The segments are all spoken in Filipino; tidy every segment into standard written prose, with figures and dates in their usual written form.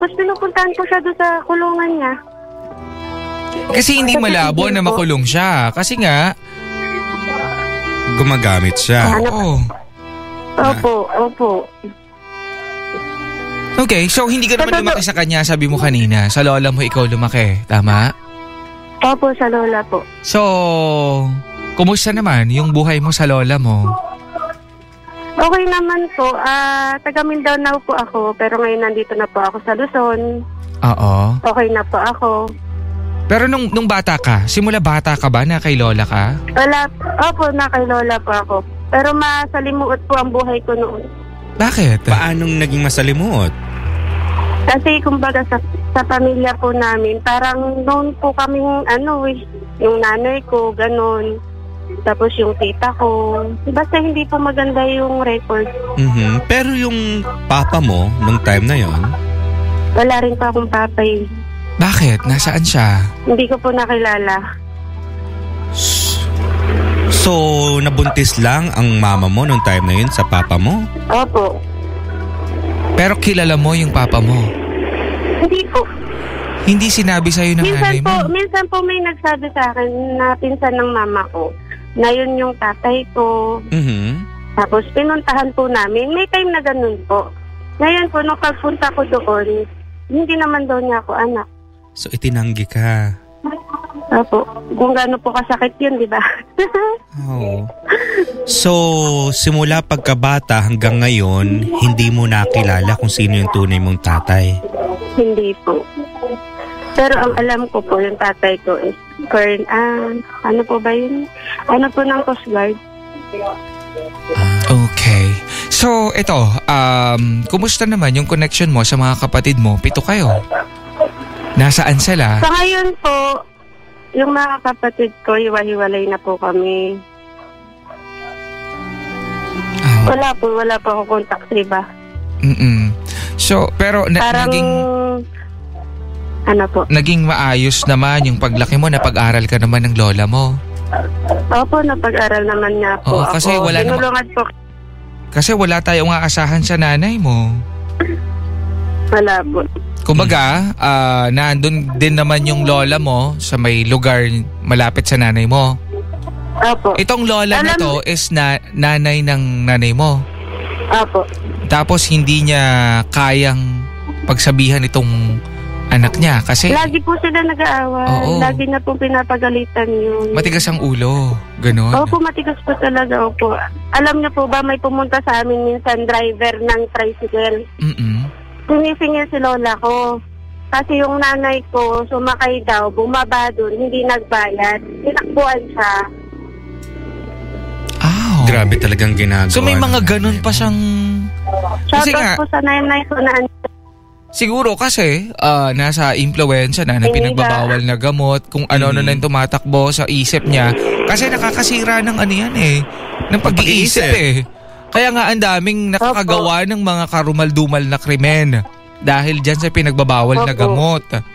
Tapos pinupuntahan ko siya doon sa kulungan niya. Kasi hindi malabo na makulong siya. Kasi nga, gumagamit siya. Opo. Okay, so hindi ka naman lumaki sa kanya, sabi mo kanina. Sa lola mo ikaw lumaki, tama? Opo, sa lola po. So, kumusta naman yung buhay mo sa lola mo? Okay naman po. Taga Mindanao po ako, pero ngayon nandito na po ako sa Luzon. Oo. Okay na po ako. Pero nung bata ka, simula bata ka ba na kay lola ka? Wala. Opo, na kay lola po ako. Pero masalimuot po ang buhay ko noon. Bakit? Paanong naging masalimuot? Kasi kumbaga sa pamilya po namin, parang noon po kaming yung nanay ko, ganon. Tapos yung tita ko. Basta hindi po maganda yung record. Mm-hmm. Pero yung papa mo, nung time na yon? Wala rin pa akong papay. Bakit? Nasaan siya? Hindi ko po nakilala. So, nabuntis lang ang mama mo nung time na yun sa papa mo? Opo. Pero kilala mo yung papa mo? Hindi po. Hindi sinabi sa'yo ng nanay mo? Minsan po may nagsabi sa akin na pinsan ng mama ko na yun yung tatay ko. Mm-hmm. Tapos pinuntahan po namin. May time na ganun po. Ngayon po, nung pagpunta ko doon, hindi naman daw niya ako anak. So, itinanggi ka? Opo. Kung gaano po kasakit yun, di ba? Oo. So, simula pagkabata hanggang ngayon, hindi mo nakilala kung sino yung tunay mong tatay? Hindi po. Pero ang alam ko po, yung tatay ko is ano po ba yun? Ano po ng Coast Guard? Okay. So, ito, kumusta naman yung connection mo sa mga kapatid mo? 7 kayo. Nasaan sila? Sa ngayon po, yung mga kapatid ko, hiwa-hiwalay na po kami. Wala po ako contact sa iba. So, pero naging maayos naman yung paglaki mo, napag-aral ka naman ng lola mo. Opo, napag-aral naman niya po. Oo, kasi ako. Tinulungan po. Kasi wala tayong aasahan sa nanay mo. Wala po. Kumbaga, nandun din naman yung lola mo sa may lugar malapit sa nanay mo. Opo. Itong lola na to is nanay ng nanay mo. Opo. Tapos hindi niya kayang pagsabihan itong anak niya kasi lagi po sila nag-aaway. Oo. Lagi na po pinapagalitan yun. Matigas ang ulo. Ganon. Opo, matigas po talaga. Opo. Alam niyo po ba, may pumunta sa amin minsan driver ng tricycle. Sinisingil si lola ko. Kasi yung nanay ko, sumakay daw, bumaba dun, hindi nagbayad. Tinakbuhan siya. Grabe talagang ginagawa. So may mga ganun pa siyang... Kasi nga, po sa nanay ko na siguro kasi nasa impluwensya na ng pinagbabawal na gamot, kung ano-ano na yung tumatakbo sa isip niya. Kasi nakakasira ng ano yan ng pag-iisip Kaya nga ang daming nakakagawa ng mga karumal-dumal na krimen dahil dyan sa pinagbabawal na gamot.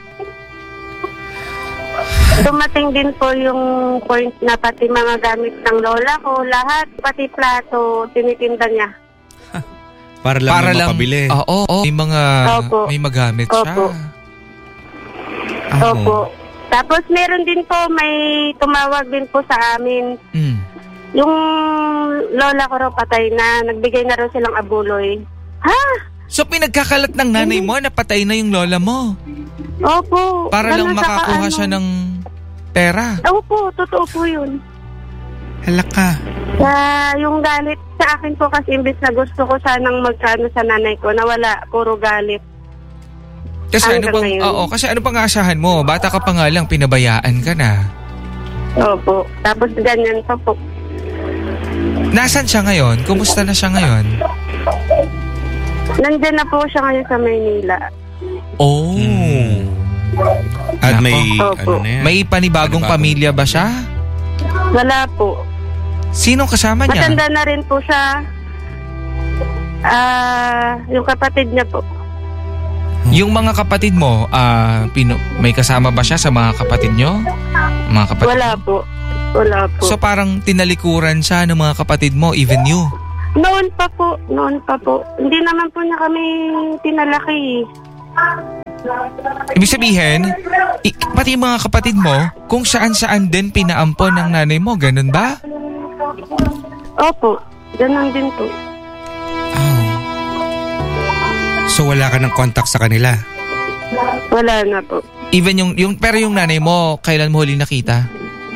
Dumating din po yung point na pati mga gamit ng lola ko, lahat, pati plato, tinitinda niya. Para lang mapabili. Oo. May magamit siya. Opo. Tapos meron din po, may tumawag din po sa amin. Yung lola ko raw patay na, nagbigay na raw silang abuloy. Ha? So pinagkakalat ng nanay mo na patay na yung lola mo? Opo. Para lang makakuha siya ng pera? Opo, totoo po yun. Halaka. Yung galit sa akin po kasi imbis na gusto ko sanang magkano sa nanay ko, nawala, puro galit. Kasi ano pang asahan mo? Bata ka pa nga lang, pinabayaan ka na. Opo. Tapos ganyan pa po. Nasaan siya ngayon? Kumusta na siya ngayon? Nandiyan na po siya ngayon sa Maynila. Oh. At may panibagong pamilya ba siya? Wala po. Sino kasama niya? Matanda na rin po siya. Yung kapatid niya po. Yung mga kapatid mo, may kasama ba siya sa mga kapatid niyo? Mga kapatid Wala po. Wala po. So parang tinalikuran siya ng mga kapatid mo, even you? Noon pa po. Hindi naman po niya kami tinalaki. Ibig sabihin, pati yung mga kapatid mo, kung saan-saan din pinaampon ng nanay mo, ganun ba? Opo, ganun din po. Oh. So wala ka ng contact sa kanila? Wala na po. Even pero yung nanay mo, kailan mo huli nakita?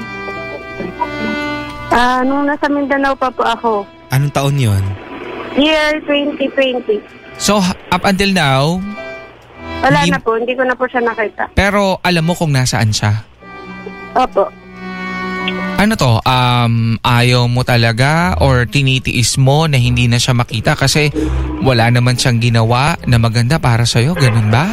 Nung nasa Mindanao pa po ako. Anong taon yun? Year 2020. So, up until now? Wala na po, hindi ko na po siya nakita. Pero alam mo kung nasaan siya? Opo. Ano to? Ayaw mo talaga or tinitiis mo na hindi na siya makita kasi wala naman siyang ginawa na maganda para sa'yo? Ganun ba?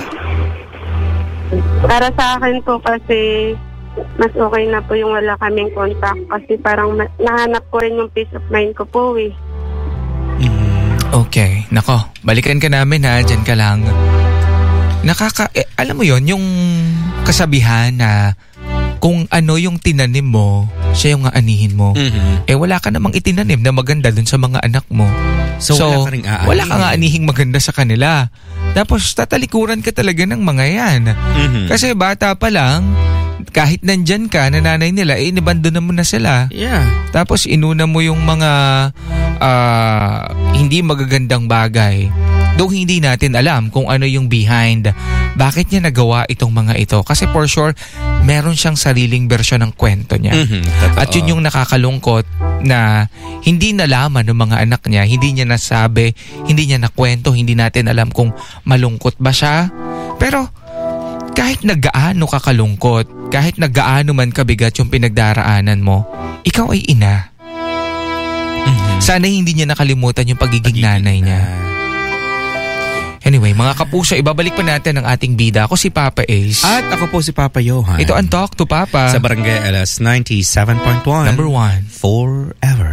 Para sa akin po kasi mas okay na po yung wala kaming contact kasi parang nahanap ko rin yung peace of mind ko po eh. Okay. Nako, balikan ka namin ha. Diyan ka lang. Alam mo yon yung kasabihan na kung ano yung tinanim mo, siya yung aanihin mo. Wala ka namang itinanim na maganda dun sa mga anak mo. So wala ka nga anihing maganda sa kanila. Tapos tatalikuran ka talaga ng mga yan. Kasi bata pa lang, kahit nandyan ka, nanay nila, inibandonan mo na sila. Yeah. Tapos inuna mo yung mga hindi magagandang bagay. Though hindi natin alam kung ano yung behind. Bakit niya nagawa itong mga ito? Kasi for sure, meron siyang sariling bersyon ng kwento niya. At yun yung nakakalungkot na hindi nalaman ng mga anak niya, hindi niya nasabi, hindi niya nakwento, hindi natin alam kung malungkot ba siya. Pero kahit naggaano ka kalungkot, kahit naggaano man kabigat yung pinagdaraanan mo, ikaw ay ina. Sana hindi niya nakalimutan yung pagiging nanay niya. Anyway, mga kapuso, ibabalik pa natin ang ating bida. Ako si Papa Ace. At ako po si Papa Johan. Ito ang Talk to Papa. Sa Barangay LS 97.1. Number 1. Forever.